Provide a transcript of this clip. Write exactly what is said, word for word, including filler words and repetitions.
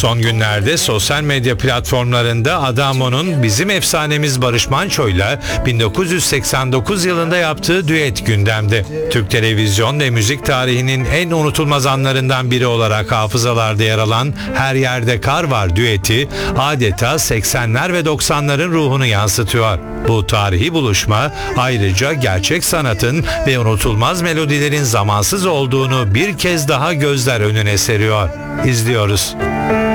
Son günlerde sosyal medya platformlarında Adamo'nun bizim efsanemiz Barış Manço'yla bin dokuz yüz seksen dokuz yılında yaptığı düet gündemde. Türk televizyon ve müzik tarihinin en unutulmaz anlarından biri olarak hafızalarda yer alan Her Yerde Kar Var düeti adeta seksenler ve doksanların ruhunu yansıtıyor. Bu tarihi buluşma ayrıca gerçek sanatın ve unutulmaz melodilerin zamansız olduğunu bir kez daha gözler önüne seriyor. İzliyoruz.